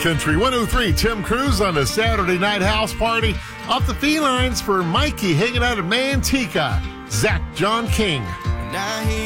Country 103, Tim Cruz on a Saturday night house party. Off the felines for Mikey hanging out at Manteca. Zach John King.